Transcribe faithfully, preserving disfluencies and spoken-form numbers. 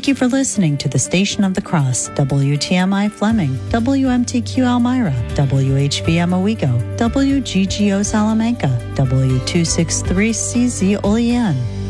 Thank you for listening to the Station of the Cross, W T M I Fleming, W M T Q Elmira, W H B M Owego, W G G O Salamanca, W two sixty-three C Z Olean.